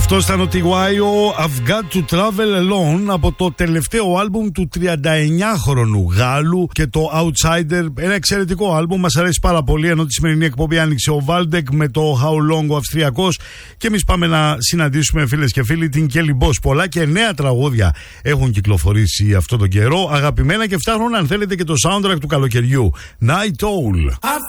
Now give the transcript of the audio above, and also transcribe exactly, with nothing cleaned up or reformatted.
Αυτό ήταν ο τι γουάι, ο I've Got to Travel Alone, από το τελευταίο άλμπουμ του τριανταεννιάχρονου Γάλλου και το Outsider. Ένα εξαιρετικό άλμπουμ, μας αρέσει πάρα πολύ. Ενώ τη σημερινή εκπομπή άνοιξε ο Βάλντεκ με το How Long, ο Αυστριακός. Και εμείς πάμε να συναντήσουμε, φίλες και φίλοι, την Kelly Boss. Πολλά και νέα τραγούδια έχουν κυκλοφορήσει αυτόν τον καιρό. Αγαπημένα και φτάνουν, αν θέλετε, και το soundtrack του καλοκαιριού. Night Owl.